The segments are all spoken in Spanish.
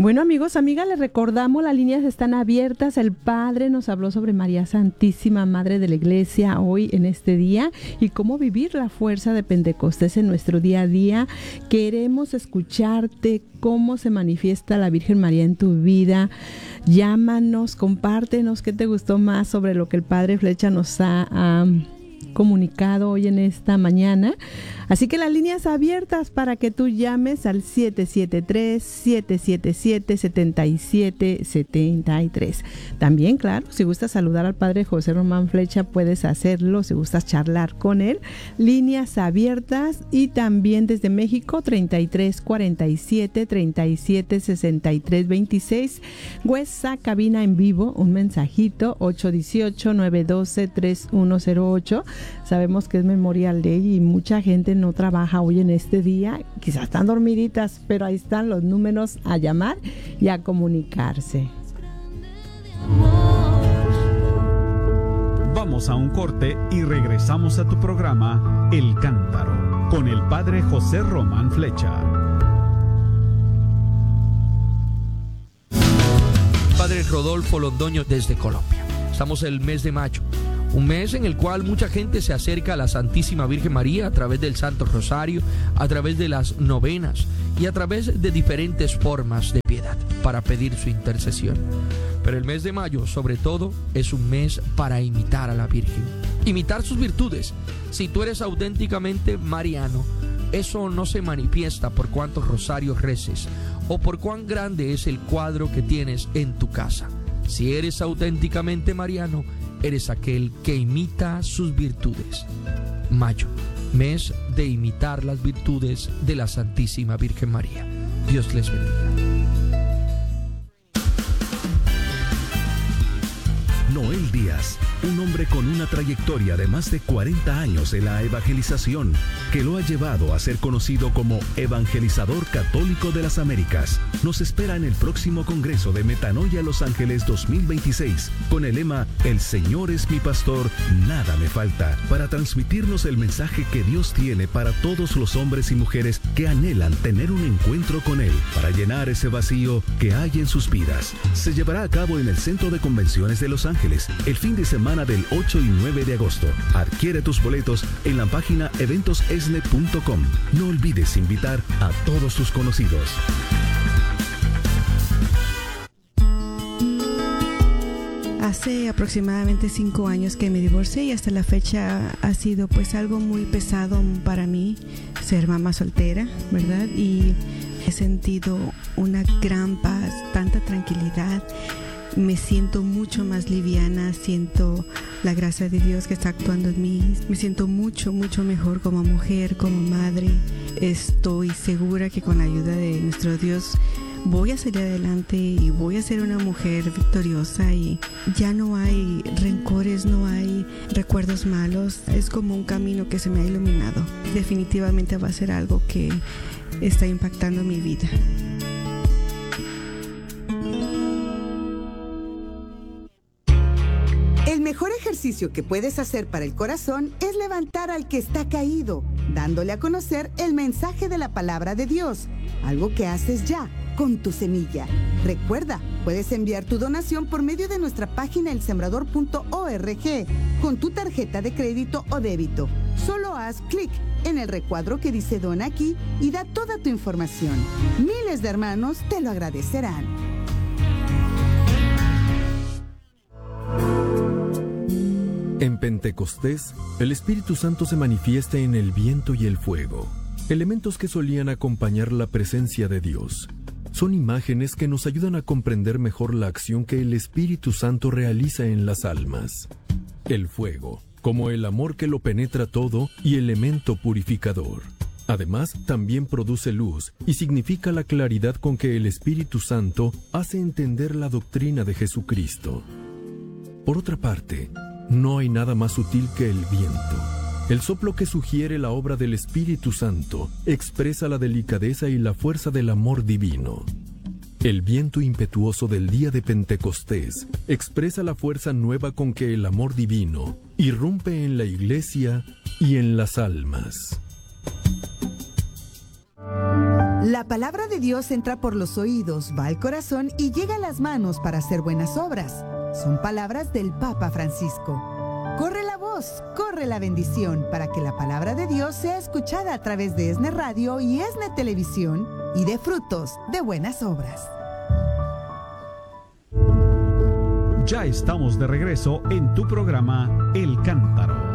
Bueno, amigos, amigas, les recordamos, las líneas están abiertas. El Padre nos habló sobre María Santísima, Madre de la Iglesia, hoy en este día, y cómo vivir la fuerza de Pentecostés en nuestro día a día. Queremos escucharte, cómo se manifiesta la Virgen María en tu vida. Llámanos, compártenos qué te gustó más sobre lo que el Padre Flecha nos ha comunicado hoy en esta mañana. Así que las líneas abiertas para que tú llames al 773-777-7773. También, claro, si gustas saludar al Padre José Román Flecha, puedes hacerlo. Si gustas charlar con él, líneas abiertas. Y también desde México, 3347-376326. WhatsApp, cabina en vivo, un mensajito, 818-912-3108. Sabemos que es Memorial Day y mucha gente no trabaja hoy en este día, quizás están dormiditas, pero ahí están los números a llamar y a comunicarse. Vamos a un corte y regresamos a tu programa El Cántaro con el Padre José Román Flecha. Padre Rodolfo Londoño desde Colombia. Estamos en el mes de mayo, un mes en el cual mucha gente se acerca a la Santísima Virgen María a través del Santo Rosario, a través de las novenas y a través de diferentes formas de piedad para pedir su intercesión. Pero el mes de mayo, sobre todo, es un mes para imitar a la Virgen, imitar sus virtudes. Si tú eres auténticamente mariano, eso no se manifiesta por cuántos rosarios reces o por cuán grande es el cuadro que tienes en tu casa. Si eres auténticamente mariano, eres aquel que imita sus virtudes. Mayo, mes de imitar las virtudes de la Santísima Virgen María. Dios les bendiga. Noel Díaz, un hombre con una trayectoria de más de 40 años en la evangelización, que lo ha llevado a ser conocido como Evangelizador Católico de las Américas, nos espera en el próximo Congreso de Metanoia Los Ángeles 2026, con el lema El Señor es mi pastor, nada me falta, para transmitirnos el mensaje que Dios tiene para todos los hombres y mujeres que anhelan tener un encuentro con Él, para llenar ese vacío que hay en sus vidas. Se llevará a cabo en el Centro de Convenciones de Los Ángeles, el fin de semana del 8 y 9 de agosto. Adquiere tus boletos en la página eventosesne.com. No olvides invitar a todos tus conocidos. Hace aproximadamente 5 años que me divorcié y hasta la fecha ha sido pues algo muy pesado para mí ser mamá soltera, ¿verdad? Y he sentido una gran paz, tanta tranquilidad. Me siento mucho más liviana, siento la gracia de Dios que está actuando en mí. Me siento mucho, mucho mejor como mujer, como madre. Estoy segura que con la ayuda de nuestro Dios voy a salir adelante y voy a ser una mujer victoriosa y ya no hay rencores, no hay recuerdos malos. Es como un camino que se me ha iluminado. Definitivamente va a ser algo que está impactando mi vida. El mejor ejercicio que puedes hacer para el corazón es levantar al que está caído, dándole a conocer el mensaje de la palabra de Dios, algo que haces ya con tu semilla. Recuerda, puedes enviar tu donación por medio de nuestra página elsembrador.org con tu tarjeta de crédito o débito. Solo haz clic en el recuadro que dice Dona aquí y da toda tu información. Miles de hermanos te lo agradecerán. En Pentecostés, el Espíritu Santo se manifiesta en el viento y el fuego, elementos que solían acompañar la presencia de Dios. Son imágenes que nos ayudan a comprender mejor la acción que el Espíritu Santo realiza en las almas. El fuego, como el amor que lo penetra todo y elemento purificador. Además, también produce luz y significa la claridad con que el Espíritu Santo hace entender la doctrina de Jesucristo. Por otra parte, no hay nada más sutil que el viento. El soplo que sugiere la obra del Espíritu Santo expresa la delicadeza y la fuerza del amor divino. El viento impetuoso del día de Pentecostés expresa la fuerza nueva con que el amor divino irrumpe en la iglesia y en las almas. La palabra de Dios entra por los oídos, va al corazón y llega a las manos para hacer buenas obras. Son palabras del Papa Francisco. Corre la voz, corre la bendición para que la palabra de Dios sea escuchada a través de ESNE Radio y ESNE Televisión y de frutos de buenas obras. Ya estamos de regreso en tu programa El Cántaro.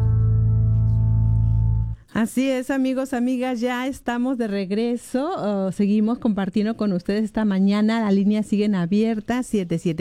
Así es, amigos, amigas, ya estamos de regreso. Seguimos compartiendo con ustedes esta mañana. Las líneas siguen abiertas,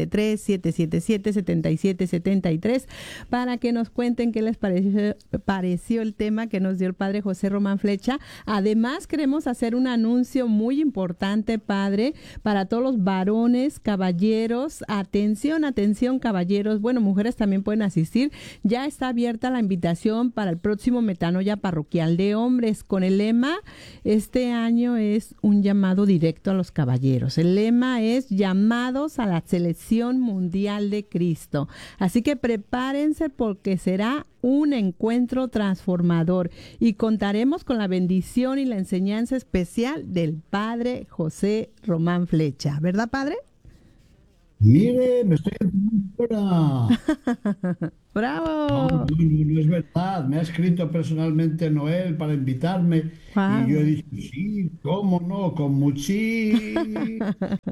773-777-7773, para que nos cuenten qué les pareció el tema que nos dio el Padre José Román Flecha. Además, queremos hacer un anuncio muy importante, Padre, para todos los varones, caballeros. Atención, atención, caballeros. Bueno, mujeres también pueden asistir. Ya está abierta la invitación para el próximo Metanoia Parroquial de hombres, con el lema, este año es un llamado directo a los caballeros. El lema es llamados a la selección mundial de Cristo. Así que prepárense porque será un encuentro transformador y contaremos con la bendición y la enseñanza especial del Padre José Román Flecha. ¿Verdad, Padre? Mire, me estoy enterando ahora. ¡Bravo! No es verdad. Me ha escrito personalmente Noel para invitarme. Wow. Y yo he dicho, sí, cómo no, con muchísimo.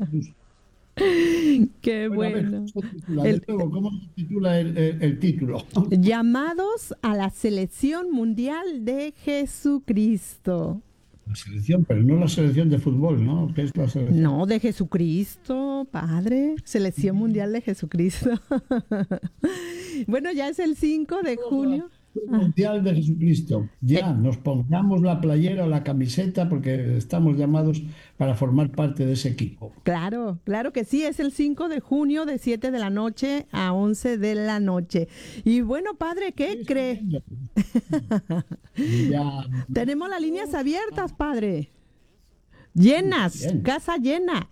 ¡Qué bueno! ¿Cómo se titula el título? Llamados a la selección mundial de Jesucristo. La selección, pero no la selección de fútbol, ¿no? ¿Qué es la selección? No, de Jesucristo, Padre. Selección mundial de Jesucristo. Bueno, ya es el 5 de junio. Mundial de Jesucristo. Ya, nos pongamos la playera o la camiseta porque estamos llamados para formar parte de ese equipo. Claro, claro que sí, es el 5 de junio de 7 de la noche a 11 de la noche. Y bueno, Padre, ¿qué cree? Ya. Tenemos las líneas abiertas, Padre. Llenas, Bien. casa llena.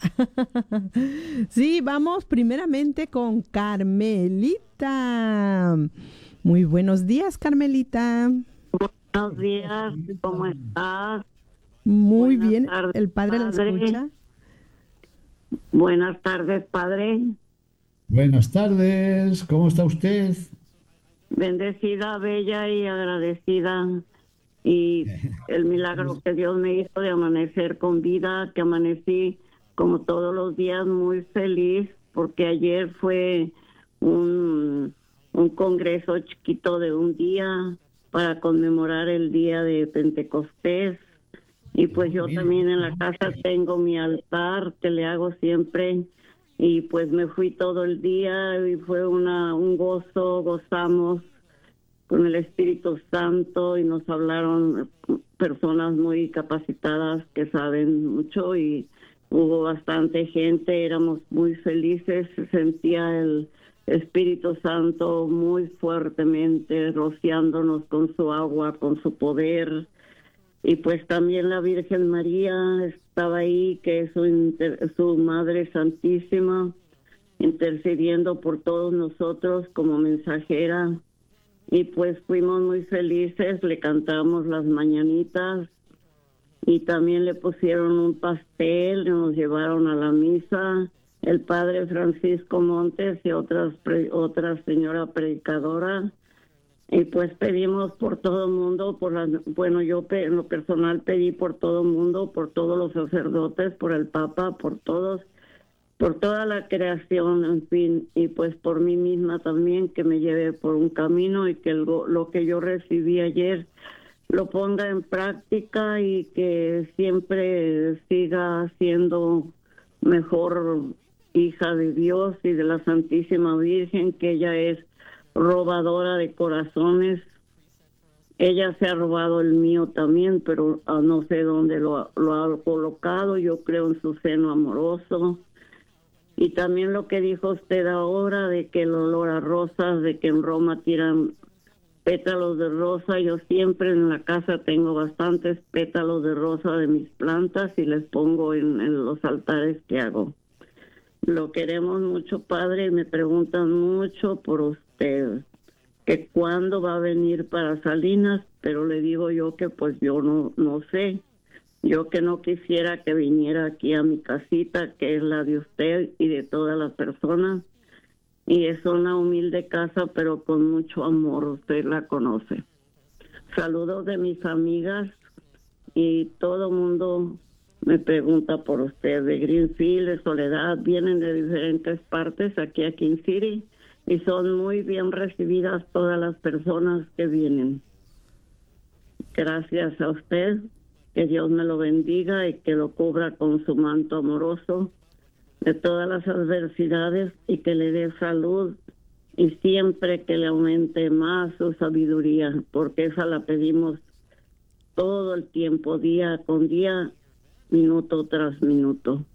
Sí, vamos primeramente con Carmelita. Muy buenos días, Carmelita. Buenos días, ¿cómo estás? Muy Buenas bien, tardes, el Padre la Padre. escucha. Buenas tardes, Padre. Buenas tardes, ¿cómo está usted? Bendecida, bella y agradecida. Y el milagro que Dios me hizo de amanecer con vida, que amanecí como todos los días muy feliz, porque ayer fue un congreso chiquito de un día para conmemorar el día de Pentecostés. Y pues yo también en la casa tengo mi altar que le hago siempre. Y pues me fui todo el día y fue un gozo, gozamos con el Espíritu Santo y nos hablaron personas muy capacitadas que saben mucho y hubo bastante gente, éramos muy felices, se sentía el Espíritu Santo muy fuertemente rociándonos con su agua, con su poder. Y pues también la Virgen María estaba ahí, que es su Madre Santísima, intercediendo por todos nosotros como mensajera. Y pues fuimos muy felices, le cantamos las mañanitas y también le pusieron un pastel, nos llevaron a la misa el Padre Francisco Montes y otra señora predicadora. Y pues pedimos por todo el mundo, yo en lo personal pedí por todo el mundo, por todos los sacerdotes, por el Papa, por todos, por toda la creación, en fin, y pues por mí misma también, que me lleve por un camino y que lo que yo recibí ayer lo ponga en práctica y que siempre siga siendo mejor hija de Dios y de la Santísima Virgen, que ella es robadora de corazones. Ella se ha robado el mío también, pero no sé dónde lo ha colocado. Yo creo en su seno amoroso. Y también lo que dijo usted ahora de que el olor a rosas, de que en Roma tiran pétalos de rosa. Yo siempre en la casa tengo bastantes pétalos de rosa de mis plantas y les pongo en los altares que hago. Lo queremos mucho, Padre, y me preguntan mucho por usted, que cuándo va a venir para Salinas, pero le digo yo que pues yo no sé. Yo que no quisiera que viniera aquí a mi casita, que es la de usted y de todas las personas. Y es una humilde casa, pero con mucho amor, usted la conoce. Saludos de mis amigas y todo mundo me pregunta por usted, de Greenfield, de Soledad, vienen de diferentes partes aquí a King City y son muy bien recibidas todas las personas que vienen. Gracias a usted, que Dios me lo bendiga y que lo cubra con su manto amoroso de todas las adversidades y que le dé salud y siempre que le aumente más su sabiduría, porque esa la pedimos todo el tiempo, día con día, minuto tras minuto.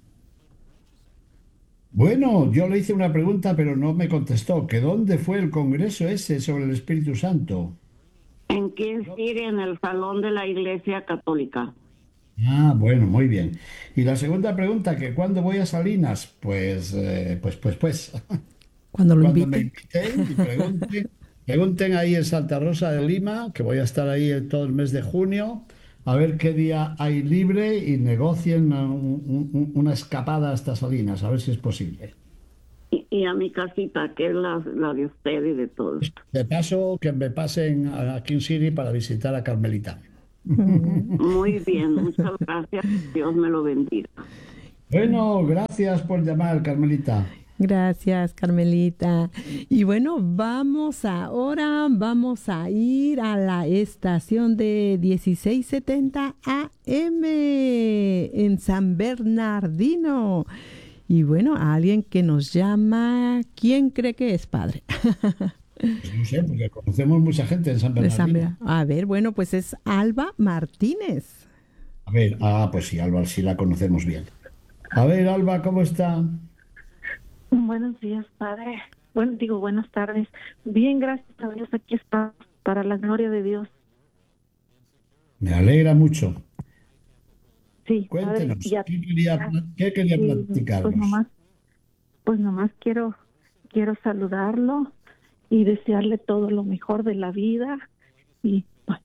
Bueno, yo le hice una pregunta, pero no me contestó. ¿Que dónde fue el congreso ese sobre el Espíritu Santo? En King City, en el salón de la Iglesia Católica. Ah, bueno, muy bien. Y la segunda pregunta, que ¿cuándo voy a Salinas? Pues. Cuando lo Cuando me inviten. inviten y pregunten ahí en Santa Rosa de Lima, que voy a estar ahí todo el mes de junio, a ver qué día hay libre y negocien una escapada hasta Salinas, a ver si es posible. Y a mi casita, que es la de usted y de todos. De paso, que me pasen a King City para visitar a Carmelita. Muy bien, muchas gracias. Dios me lo bendiga. Bueno, gracias por llamar, Carmelita. Gracias, Carmelita. Y bueno, vamos a ir a la estación de 1670 AM en San Bernardino. Y bueno, a alguien que nos llama, ¿quién cree que es, padre? Pues no sé, porque conocemos mucha gente en San Bernardino. A ver, bueno, pues es Alba Martínez. A ver, pues sí, Alba, sí la conocemos bien. A ver, Alba, ¿cómo está? Buenos días, padre. Buenas tardes. Bien, gracias a Dios, aquí está, para la gloria de Dios. Me alegra mucho. Sí, Cuéntenos, padre, ¿qué quería platicarnos? Pues nomás quiero saludarlo y desearle todo lo mejor de la vida y bueno.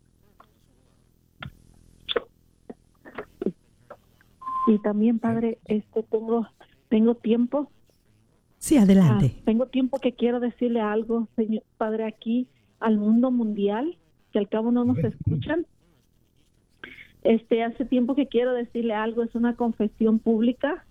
Y también, padre, tengo tiempo. Sí, adelante. Tengo tiempo que quiero decirle algo, señor padre, aquí al mundo mundial, que al cabo no nos escuchan. Hace tiempo que quiero decirle algo, es una confesión pública.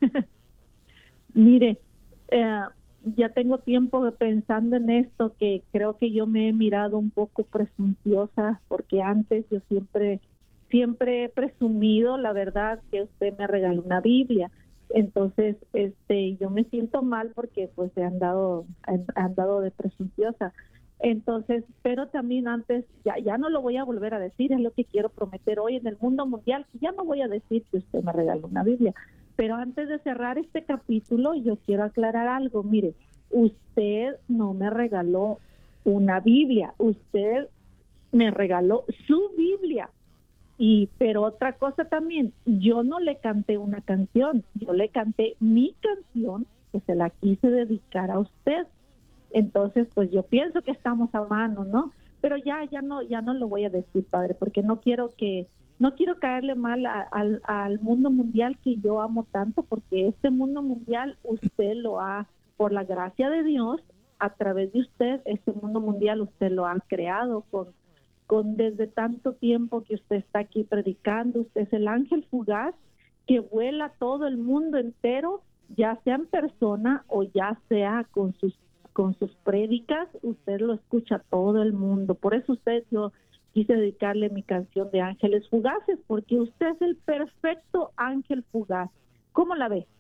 Mire, ya tengo tiempo pensando en esto, que creo que yo me he mirado un poco presunciosa, porque antes yo siempre he presumido, la verdad, que usted me regaló una Biblia. Entonces, yo me siento mal porque pues he andado de presunciosa. Entonces, pero también antes, ya no lo voy a volver a decir, es lo que quiero prometer hoy en el mundo mundial, que ya no voy a decir que usted me regaló una Biblia. Pero antes de cerrar este capítulo, yo quiero aclarar algo. Mire, usted no me regaló una Biblia, usted me regaló su Biblia. Pero otra cosa también, yo no le canté una canción, yo le canté mi canción, que se la quise dedicar a usted. Entonces, pues yo pienso que estamos a mano, ¿no? Pero ya no lo voy a decir, padre, porque no quiero caerle mal al mundo mundial que yo amo tanto, porque este mundo mundial usted lo ha, por la gracia de Dios, a través de usted, este mundo mundial usted lo ha creado con desde tanto tiempo que usted está aquí predicando. Usted es el ángel fugaz que vuela todo el mundo entero, ya sea en persona o ya sea con sus prédicas, usted lo escucha todo el mundo. Por eso yo quise dedicarle mi canción de Ángeles Fugaces, porque usted es el perfecto ángel fugaz. ¿Cómo la ve?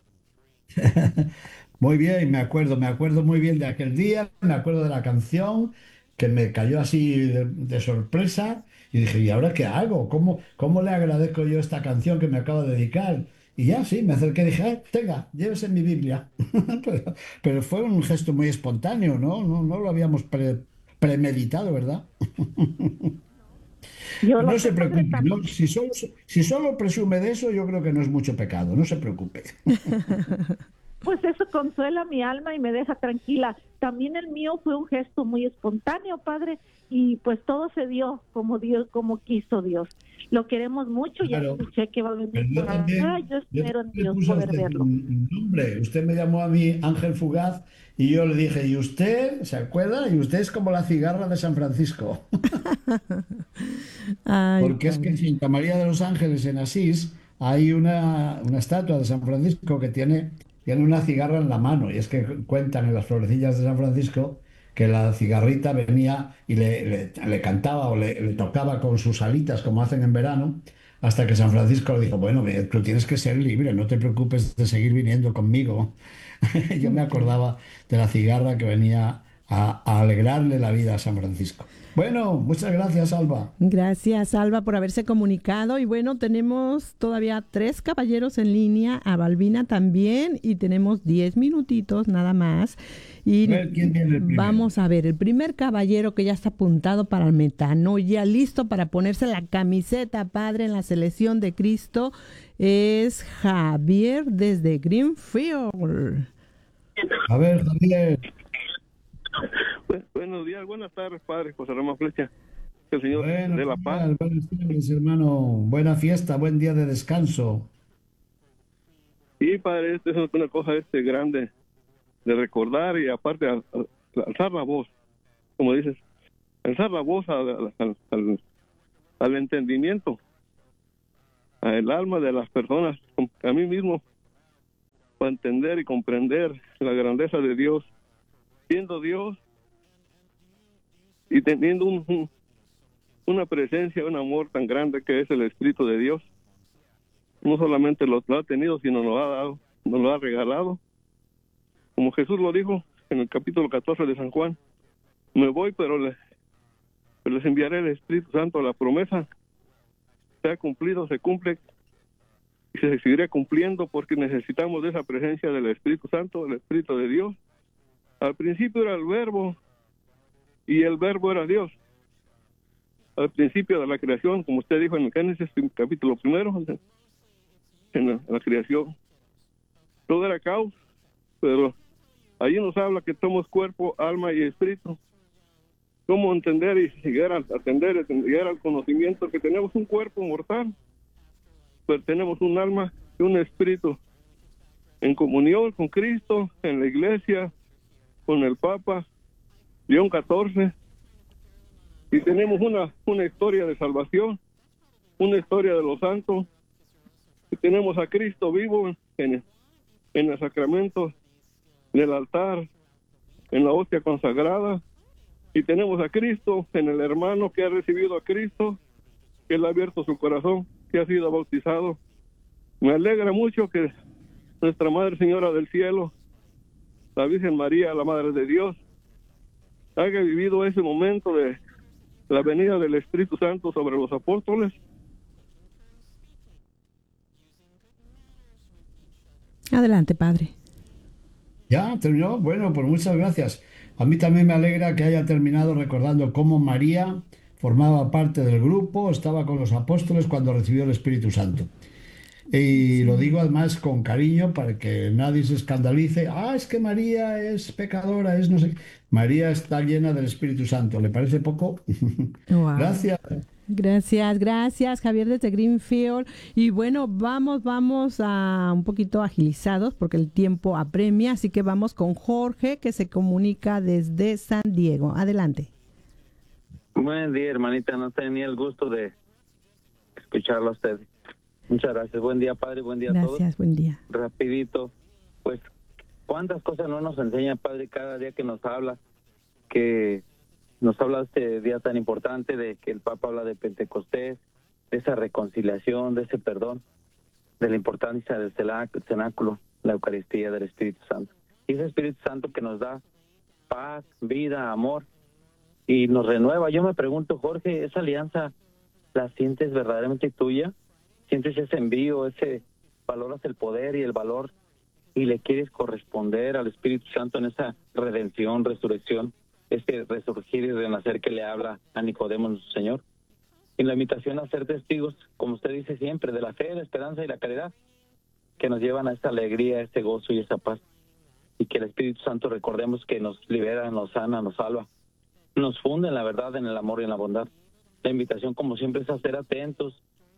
Muy bien, me acuerdo muy bien de aquel día, me acuerdo de la canción, que me cayó así de sorpresa y dije, ¿y ahora qué hago? ¿Cómo le agradezco yo esta canción que me acabo de dedicar? Y ya sí, me acerqué y dije, tenga, llévese mi Biblia. pero fue un gesto muy espontáneo, ¿no? No lo habíamos premeditado, ¿verdad? No se preocupe, ¿no? Si solo presume de eso, yo creo que no es mucho pecado, no se preocupe. Pues eso consuela mi alma y me deja tranquila. También el mío fue un gesto muy espontáneo, padre, y pues todo se dio como quiso Dios. lo queremos mucho. Claro. Ya escuché que va a venir Pero yo por también, acá. Yo espero en le Dios puse a poder usted verlo. un nombre. Usted me llamó a mí Ángel Fugaz y yo le dije, ¿y usted se acuerda? Y usted es como la cigarra de San Francisco. Ay, Porque es que en padre. Santa María de los Ángeles, en Asís, hay una estatua de San Francisco que tiene una cigarra en la mano. Y es que cuentan en las florecillas de San Francisco que la cigarrita venía y le cantaba o le tocaba con sus alitas, como hacen en verano, hasta que San Francisco le dijo, bueno, tú tienes que ser libre, no te preocupes de seguir viniendo conmigo. Yo me acordaba de la cigarra que venía a alegrarle la vida a San Francisco. Bueno, muchas gracias, Alba. Gracias, Alba, por haberse comunicado. Y bueno, tenemos todavía 3 caballeros en línea, a Balbina también, y tenemos 10 minutitos nada más. Y A ver, ¿quién viene el primero? vamos a ver, el primer caballero que ya está apuntado para el metano, ya listo para ponerse la camiseta, padre, en la selección de Cristo, es Javier desde Greenfield. A ver, Javier. Buenos días, buenas tardes, padre José Ramón Flecha. Que el Señor Bueno, dé la paz. buenas tardes, hermano. Buena fiesta, buen día de descanso. Sí, padre, esto es una cosa grande de recordar y aparte alzar la voz, como dices, alzar la voz al entendimiento, al alma de las personas, a mí mismo, para entender y comprender la grandeza de Dios, siendo Dios y teniendo una presencia, un amor tan grande que es el Espíritu de Dios. No solamente lo ha tenido, sino lo ha dado, nos lo ha regalado. Como Jesús lo dijo en el capítulo 14 de San Juan, me voy, pero les enviaré el Espíritu Santo. La promesa se ha cumplido, se cumple y se seguirá cumpliendo porque necesitamos de esa presencia del Espíritu Santo, del Espíritu de Dios. Al principio era el Verbo y el Verbo era Dios. Al principio de la creación, como usted dijo en el Génesis, capítulo 1, en la creación, todo era caos, pero allí nos habla que somos cuerpo, alma y espíritu. ¿Cómo entender y llegar a atender, llegar al conocimiento que tenemos un cuerpo mortal, pero tenemos un alma y un espíritu en comunión con Cristo, en la iglesia, con el Papa León XIV, y tenemos una historia de salvación, una historia de los santos, y tenemos a Cristo vivo en el sacramento del altar, en la hostia consagrada, y tenemos a Cristo en el hermano que ha recibido a Cristo, que le ha abierto su corazón, que ha sido bautizado. Me alegra mucho que nuestra Madre Señora del Cielo, la Virgen María, la Madre de Dios, haya vivido ese momento de la venida del Espíritu Santo sobre los apóstoles. Adelante, padre. ¿Ya terminó? Bueno, pues muchas gracias. A mí también me alegra que haya terminado recordando cómo María formaba parte del grupo, estaba con los apóstoles cuando recibió el Espíritu Santo. Y lo digo además con cariño para que nadie se escandalice. Ah, es que María es pecadora, es no sé. María está llena del Espíritu Santo. ¿Le parece poco? Wow. Gracias. Gracias, Javier desde Greenfield. Y bueno, vamos a un poquito agilizados porque el tiempo apremia, así que vamos con Jorge, que se comunica desde San Diego. Adelante. Buen día, hermanita. No tenía el gusto de escucharlo a usted. Muchas gracias. Buen día, padre. Buen día a todos. Gracias, buen día. Rapidito, pues, ¿cuántas cosas no nos enseña, padre, cada día que nos habla? Que nos habla de este día tan importante, de que el Papa habla de Pentecostés, de esa reconciliación, de ese perdón, de la importancia del cenáculo, la Eucaristía del Espíritu Santo. Y ese Espíritu Santo que nos da paz, vida, amor, y nos renueva. Yo me pregunto, Jorge, ¿esa alianza la sientes verdaderamente tuya? ¿Sientes ese envío, valoras el poder y el valor y le quieres corresponder al Espíritu Santo en esa redención, resurrección, ese resurgir y renacer que le habla a Nicodemo, nuestro Señor? Y la invitación a ser testigos, como usted dice siempre, de la fe, la esperanza y la caridad, que nos llevan a esta alegría, ese gozo y esa paz. Y que el Espíritu Santo, recordemos que nos libera, nos sana, nos salva, nos funde en la verdad, en el amor y en la bondad. La invitación, como siempre, es a ser atentos,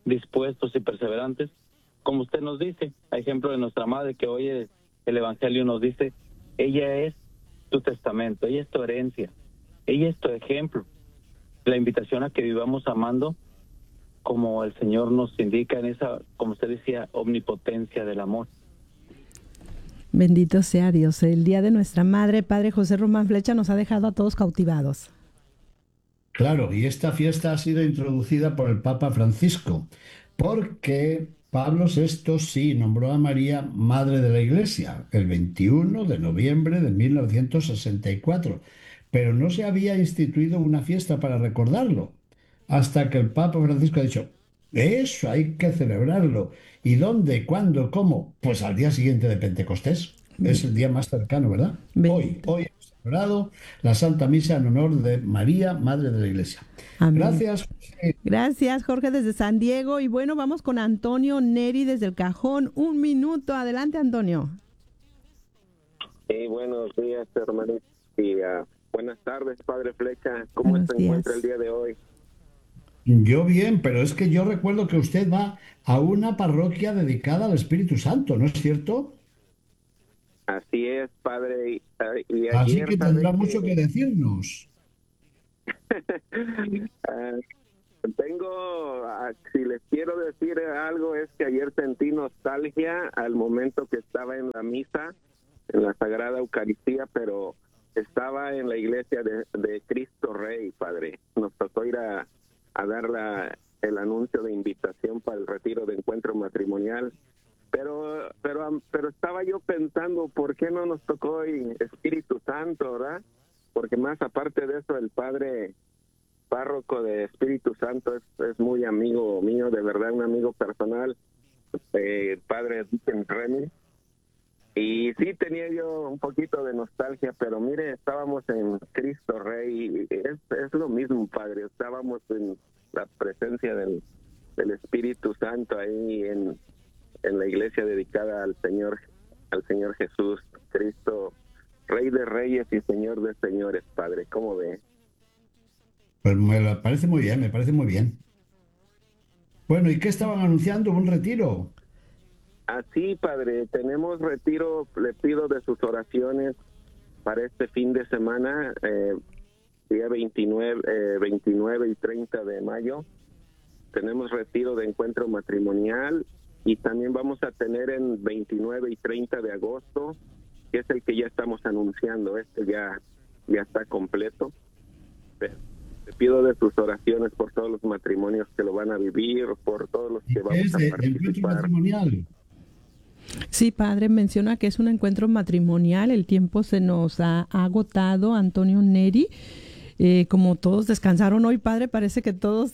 dispuestos y perseverantes, como usted nos dice, a ejemplo de nuestra madre que hoy el Evangelio nos dice, ella es tu testamento, ella es tu herencia, ella es tu ejemplo. La invitación a que vivamos amando como el Señor nos indica en esa, como usted decía, omnipotencia del amor. Bendito sea Dios. El día de nuestra madre, Padre José Román Flecha, nos ha dejado a todos cautivados. Claro, y esta fiesta ha sido introducida por el Papa Francisco, porque Pablo VI sí nombró a María Madre de la Iglesia el 21 de noviembre de 1964, pero no se había instituido una fiesta para recordarlo, hasta que el Papa Francisco ha dicho, eso hay que celebrarlo. ¿Y dónde? ¿Cuándo? ¿Cómo? Pues al día siguiente de Pentecostés. Es el día más cercano, ¿verdad? Hoy hemos celebrado la Santa Misa en honor de María, Madre de la Iglesia. Amén. Gracias, José. Gracias, Jorge, desde San Diego. Y bueno, vamos con Antonio Neri desde El Cajón. 1 minuto. Adelante, Antonio. Sí, buenos días, hermanito. Y buenas tardes, Padre Flecha. ¿Cómo se encuentra el día de hoy? Yo bien, pero es que yo recuerdo que usted va a una parroquia dedicada al Espíritu Santo, ¿no es cierto? Así es, Padre. Y Así ayer, que tendrá mucho que decirnos. Si les quiero decir algo, es que ayer sentí nostalgia al momento que estaba en la misa, en la Sagrada Eucaristía, pero estaba en la iglesia de Cristo Rey, Padre. Nos tocó ir a dar el anuncio de invitación para el retiro de encuentro matrimonial, pero estaba yo pensando, ¿por qué no nos tocó hoy Espíritu Santo, verdad? Porque más aparte de eso, el padre párroco de Espíritu Santo es muy amigo mío, de verdad, un amigo personal, el padre Dicken Remy. Y sí tenía yo un poquito de nostalgia, pero mire, estábamos en Cristo Rey, es lo mismo, Padre, estábamos en la presencia del Espíritu Santo ahí en la iglesia dedicada al Señor Jesús, Cristo, Rey de Reyes y Señor de Señores, Padre, ¿cómo ve? Pues me parece muy bien, me parece muy bien. Bueno, ¿y qué estaban anunciando? ¿Un retiro? Así, Padre, tenemos retiro, le pido de sus oraciones para este fin de semana, día 29 y 30 de mayo. Tenemos retiro de encuentro matrimonial y también vamos a tener en 29 y 30 de agosto, que es el que ya estamos anunciando, ya está completo. Le pido de sus oraciones por todos los matrimonios que lo van a vivir, por todos los que vamos a participar. ¿Encuentro matrimonial? Sí, Padre, menciona que es un encuentro matrimonial. El tiempo se nos ha agotado, Antonio Neri. Como todos descansaron hoy, Padre, parece que todos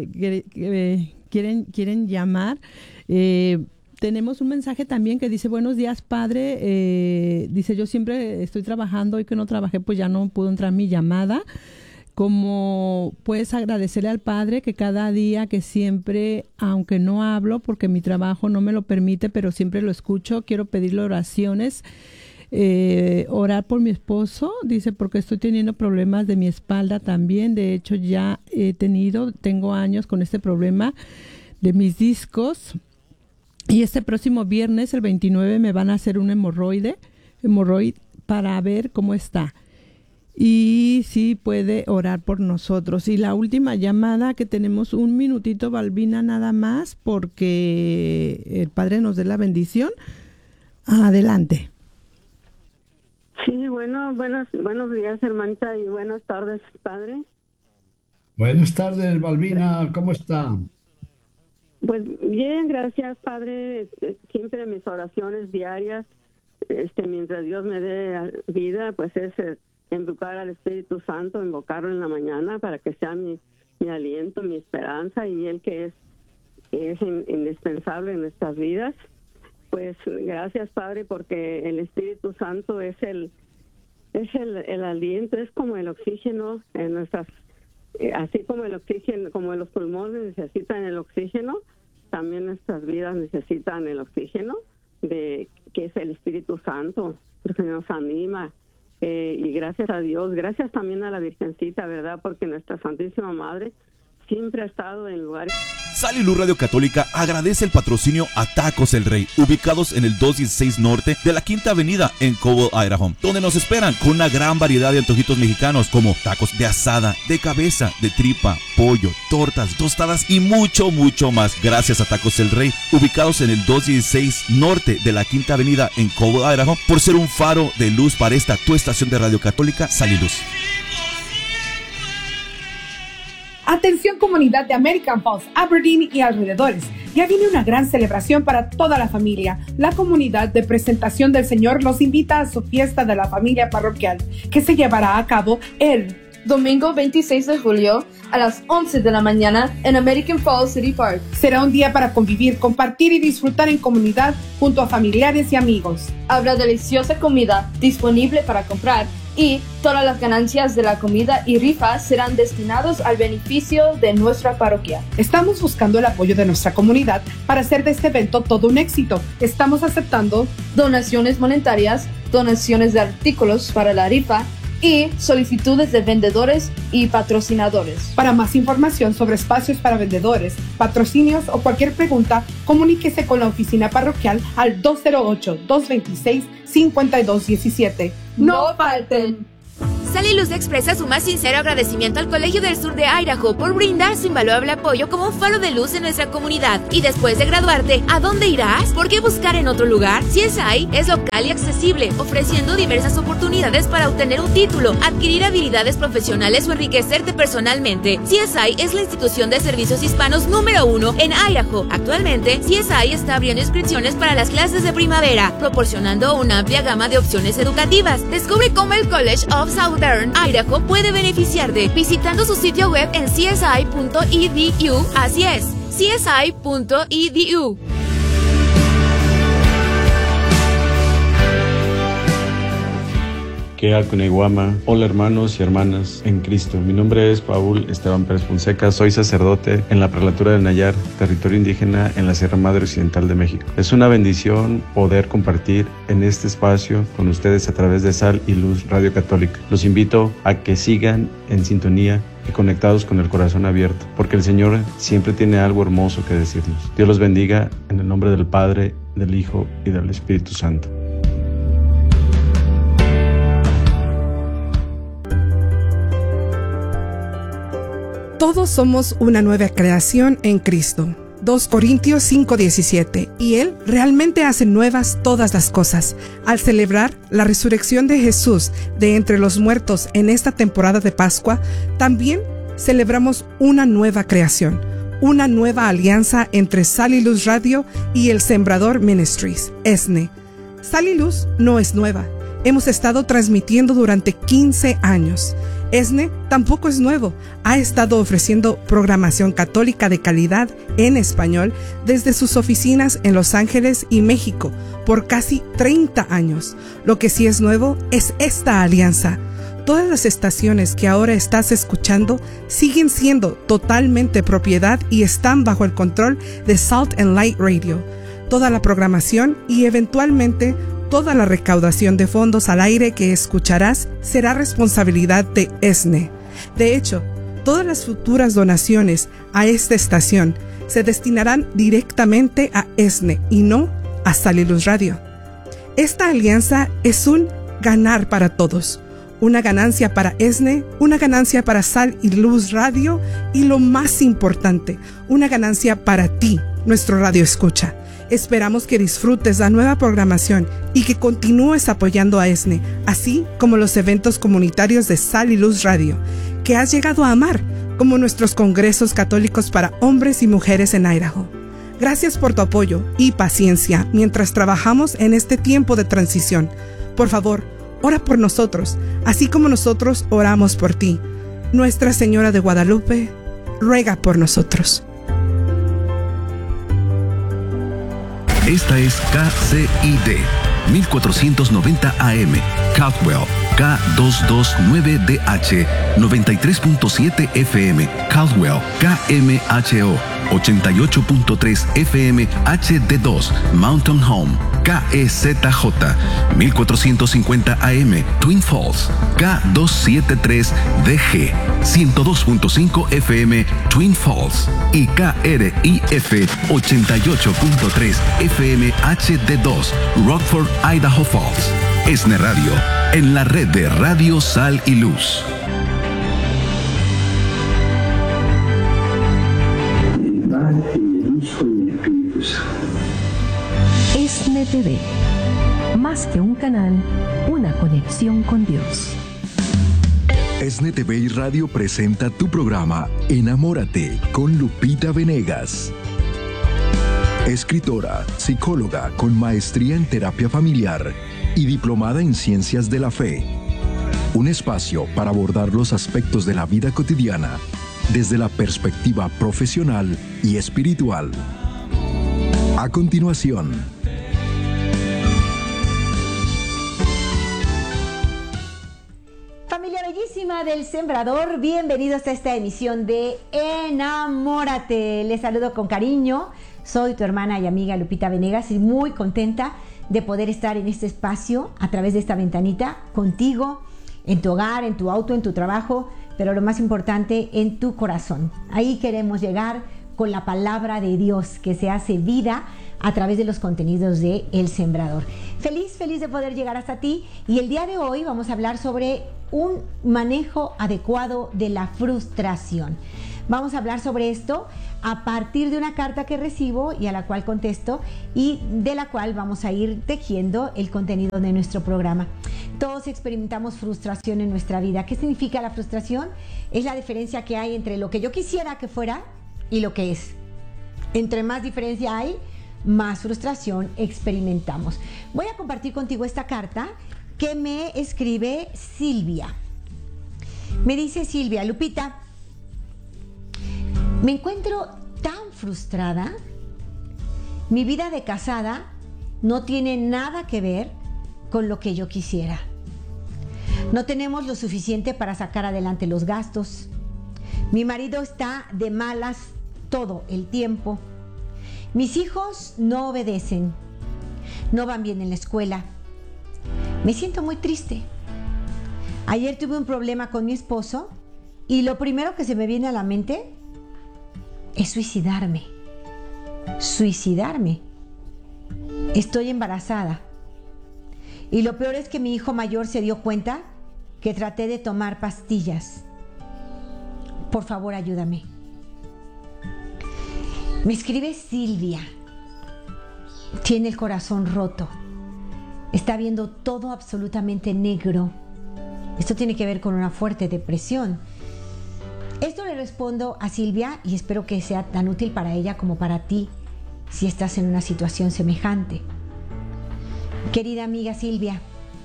quieren llamar. Tenemos un mensaje también que dice, buenos días, Padre. Dice, yo siempre estoy trabajando, hoy que no trabajé, pues ya no pudo entrar mi llamada. Como puedes agradecerle al Padre que cada día, que siempre, aunque no hablo porque mi trabajo no me lo permite, pero siempre lo escucho, quiero pedirle oraciones, orar por mi esposo, dice, porque estoy teniendo problemas de mi espalda también. De hecho ya tengo años con este problema de mis discos, y este próximo viernes, el 29, me van a hacer un hemorroide para ver cómo está. Y sí puede orar por nosotros. Y la última llamada, que tenemos 1 minutito, Balbina, nada más, porque el Padre nos dé la bendición. Adelante. Sí, buenos días, hermanita, y buenas tardes, Padre. Buenas tardes, Balbina, ¿cómo está? Pues bien, gracias, Padre. Siempre mis oraciones diarias, mientras Dios me dé vida, pues es invocar al Espíritu Santo, invocarlo en la mañana para que sea mi aliento, mi esperanza, y Él que es indispensable en nuestras vidas. Pues gracias, Padre, porque el Espíritu Santo es el aliento, es como el oxígeno en nuestras, así como el oxígeno, como los pulmones necesitan el oxígeno, también nuestras vidas necesitan el oxígeno que es el Espíritu Santo, porque nos anima. Y gracias a Dios, gracias también a la Virgencita, ¿verdad? Porque nuestra Santísima Madre siempre ha estado en lugares. Sal y Luz Radio Católica agradece el patrocinio a Tacos El Rey, ubicados en el 216 Norte de la Quinta Avenida en Cobble, Idaho, donde nos esperan con una gran variedad de antojitos mexicanos como tacos de asada, de cabeza, de tripa, pollo, tortas, tostadas y mucho, mucho más. Gracias a Tacos El Rey, ubicados en el 216 Norte de la Quinta Avenida en Cobble, Idaho, por ser un faro de luz para esta tu estación de Radio Católica, Sal y Luz. Atención comunidad de American Falls, Aberdeen y alrededores. Ya viene una gran celebración para toda la familia. La comunidad de Presentación del Señor los invita a su fiesta de la familia parroquial, que se llevará a cabo el domingo 26 de julio a las 11 de la mañana en American Falls City Park. Será un día para convivir, compartir y disfrutar en comunidad junto a familiares y amigos. Habrá deliciosa comida disponible para comprar y todas las ganancias de la comida y rifas serán destinados al beneficio de nuestra parroquia. Estamos buscando el apoyo de nuestra comunidad para hacer de este evento todo un éxito. Estamos aceptando donaciones monetarias, donaciones de artículos para la rifa y solicitudes de vendedores y patrocinadores. Para más información sobre espacios para vendedores, patrocinios o cualquier pregunta, comuníquese con la oficina parroquial al 208-226-5217. ¡No falten! Sal y Luz expresa su más sincero agradecimiento al Colegio del Sur de Idaho por brindar su invaluable apoyo como un faro de luz en nuestra comunidad. Y después de graduarte, ¿a dónde irás? ¿Por qué buscar en otro lugar? CSI es local y accesible, ofreciendo diversas oportunidades para obtener un título, adquirir habilidades profesionales o enriquecerte personalmente. CSI es la institución de servicios hispanos número 1 en Idaho. Actualmente, CSI está abriendo inscripciones para las clases de primavera, proporcionando una amplia gama de opciones educativas. Descubre cómo el College of Southern Idaho puede beneficiarte visitando su sitio web en csi.edu. Así es, csi.edu. Hola hermanos y hermanas en Cristo. Mi nombre es Paul Esteban Pérez Fonseca. Soy sacerdote en la prelatura de Nayar, territorio indígena en la Sierra Madre Occidental de México. Es una bendición poder compartir en este espacio con ustedes a través de Sal y Luz Radio Católica. Los invito a que sigan en sintonía y conectados con el corazón abierto, porque el Señor siempre tiene algo hermoso que decirnos. Dios los bendiga en el nombre del Padre, del Hijo y del Espíritu Santo. Todos somos una nueva creación en Cristo. 2 Corintios 5:17. Y Él realmente hace nuevas todas las cosas. Al celebrar la resurrección de Jesús de entre los muertos en esta temporada de Pascua, también celebramos una nueva creación, una nueva alianza entre Sal y Luz Radio y el Sembrador Ministries, ESNE. Sal y Luz no es nueva. Hemos estado transmitiendo durante 15 años. ESNE tampoco es nuevo. Ha estado ofreciendo programación católica de calidad en español desde sus oficinas en Los Ángeles y México por casi 30 años. Lo que sí es nuevo es esta alianza. Todas las estaciones que ahora estás escuchando siguen siendo totalmente propiedad y están bajo el control de Salt and Light Radio. Toda la programación y eventualmente toda la recaudación de fondos al aire que escucharás será responsabilidad de ESNE. De hecho, todas las futuras donaciones a esta estación se destinarán directamente a ESNE y no a Sal y Luz Radio. Esta alianza es un ganar para todos. Una ganancia para ESNE, una ganancia para Sal y Luz Radio y lo más importante, una ganancia para ti, nuestro radio escucha. Esperamos que disfrutes la nueva programación y que continúes apoyando a ESNE, así como los eventos comunitarios de Sal y Luz Radio, que has llegado a amar, como nuestros congresos católicos para hombres y mujeres en Idaho. Gracias por tu apoyo y paciencia mientras trabajamos en este tiempo de transición. Por favor, ora por nosotros, así como nosotros oramos por ti. Nuestra Señora de Guadalupe, ruega por nosotros. Esta es KCID 1490 AM, Caldwell, K229DH, 93.7 FM, Caldwell, KMHO. 88.3 FM HD2 Mountain Home, KEZJ 1450 AM Twin Falls, K273DG 102.5 FM Twin Falls y KRIF 88.3 FM HD2 Rockford, Idaho Falls. ESNE Radio, en la red de Radio Sal y Luz. ESNE TV, más que un canal, una conexión con Dios. ESNE TV y Radio presenta tu programa Enamórate con Lupita Venegas. Escritora, psicóloga con maestría en terapia familiar y diplomada en ciencias de la fe. Un espacio para abordar los aspectos de la vida cotidiana desde la perspectiva profesional y espiritual. A continuación, familia bellísima del Sembrador, bienvenidos a esta emisión de Enamórate. Les saludo con cariño, soy tu hermana y amiga Lupita Venegas y muy contenta de poder estar en este espacio a través de esta ventanita contigo, en tu hogar, en tu auto, en tu trabajo, pero lo más importante, en tu corazón. Ahí queremos llegar con la palabra de Dios que se hace vida a través de los contenidos de El Sembrador. Feliz de poder llegar hasta ti, y el día de hoy vamos a hablar sobre un manejo adecuado de la frustración. Vamos a hablar sobre esto a partir de una carta que recibo y a la cual contesto, y de la cual vamos a ir tejiendo el contenido de nuestro programa. Todos experimentamos frustración en nuestra vida. ¿Qué significa la frustración? Es la diferencia que hay entre lo que yo quisiera que fuera y lo que es. Entre más diferencia hay, más frustración experimentamos. Voy a compartir contigo esta carta que me escribe Silvia. Me dice Silvia: Lupita, me encuentro tan frustrada. Mi vida de casada no tiene nada que ver con lo que yo quisiera. No tenemos lo suficiente para sacar adelante los gastos. Mi marido está de malas todo el tiempo. Mis hijos no obedecen. No van bien en la escuela. Me siento muy triste. Ayer tuve un problema con mi esposo y lo primero que se me viene a la mente es suicidarme. Suicidarme. Estoy embarazada. Y lo peor es que mi hijo mayor se dio cuenta que traté de tomar pastillas. Por favor, ayúdame. Me escribe Silvia. Tiene el corazón roto. Está viendo todo absolutamente negro. Esto tiene que ver con una fuerte depresión. Esto le respondo a Silvia y espero que sea tan útil para ella como para ti si estás en una situación semejante. Querida amiga Silvia,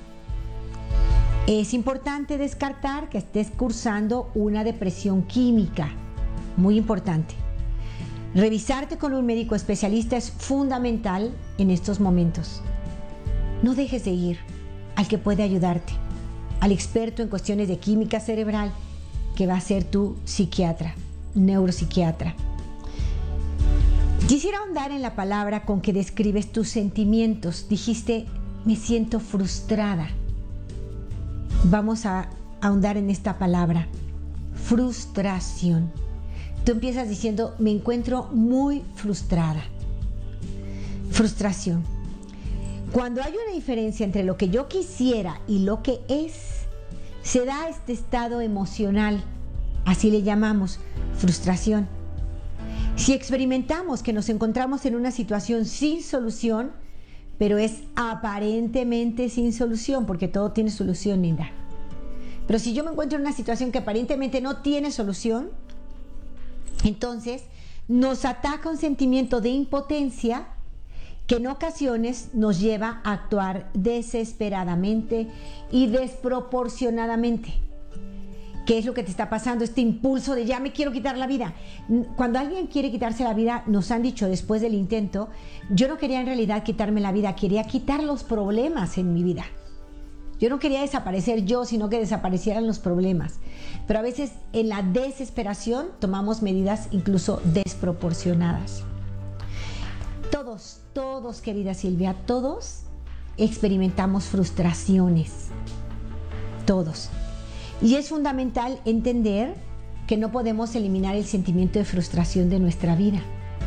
es importante descartar que estés cursando una depresión química. Muy importante. Revisarte con un médico especialista es fundamental en estos momentos. No dejes de ir al que puede ayudarte, al experto en cuestiones de química cerebral, que va a ser tu psiquiatra, neuropsiquiatra. Quisiera ahondar en la palabra con que describes tus sentimientos. Dijiste: me siento frustrada. Vamos a ahondar en esta palabra, frustración. Tú empiezas diciendo: me encuentro muy frustrada. Frustración. Cuando hay una diferencia entre lo que yo quisiera y lo que es, se da este estado emocional, así le llamamos, frustración. Si experimentamos que nos encontramos en una situación sin solución, pero es aparentemente sin solución, porque todo tiene solución, linda. Pero si yo me encuentro en una situación que aparentemente no tiene solución, entonces nos ataca un sentimiento de impotencia que en ocasiones nos lleva a actuar desesperadamente y desproporcionadamente. ¿Qué es lo que te está pasando? Este impulso de ya me quiero quitar la vida. Cuando alguien quiere quitarse la vida, nos han dicho después del intento: yo no quería en realidad quitarme la vida, quería quitar los problemas en mi vida. Yo no quería desaparecer yo, sino que desaparecieran los problemas. Pero a veces en la desesperación tomamos medidas incluso desproporcionadas. Todos, querida Silvia, todos experimentamos frustraciones. Todos. Y es fundamental entender que no podemos eliminar el sentimiento de frustración de nuestra vida.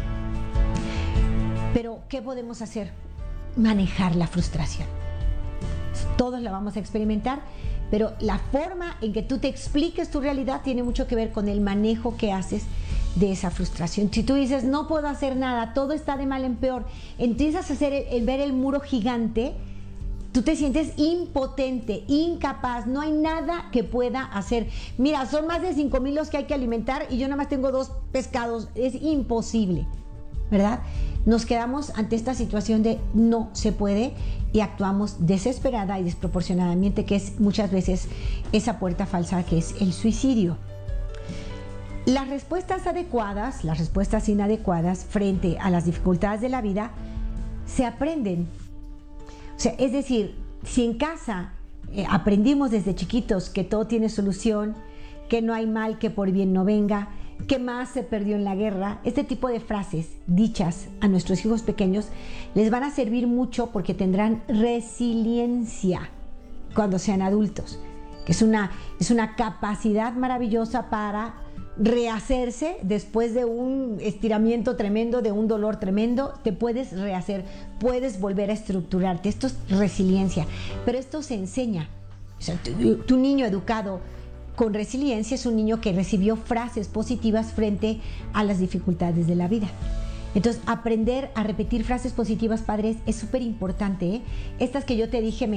Pero, ¿qué podemos hacer? Manejar la frustración. Todos la vamos a experimentar, pero la forma en que tú te expliques tu realidad tiene mucho que ver con el manejo que haces de esa frustración. Si tú dices, no puedo hacer nada, todo está de mal en peor, empiezas a ver el muro gigante, tú te sientes impotente, incapaz, no hay nada que pueda hacer. Mira, son más de 5,000 los que hay que alimentar y yo nada más tengo 2 pescados, es imposible, ¿verdad? Nos quedamos ante esta situación de no se puede y actuamos desesperada y desproporcionadamente, que es muchas veces esa puerta falsa que es el suicidio. Las respuestas adecuadas, las respuestas inadecuadas frente a las dificultades de la vida se aprenden. O sea, es decir, si en casa aprendimos desde chiquitos que todo tiene solución, que no hay mal que por bien no venga, que más se perdió en la guerra, este tipo de frases dichas a nuestros hijos pequeños les van a servir mucho porque tendrán resiliencia cuando sean adultos, que es una capacidad maravillosa para rehacerse después de un estiramiento tremendo, de un dolor tremendo. Te puedes rehacer, puedes volver a estructurarte. Esto es resiliencia, pero esto se enseña. O sea, tu niño educado con resiliencia es un niño que recibió frases positivas frente a las dificultades de la vida. Entonces, aprender a repetir frases positivas, padres, es súper importante, ¿eh? Estas que yo te dije, me